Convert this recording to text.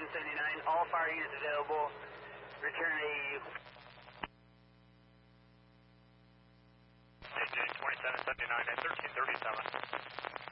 2779, all fire units available. Return AU. AJ 2779 at 1337.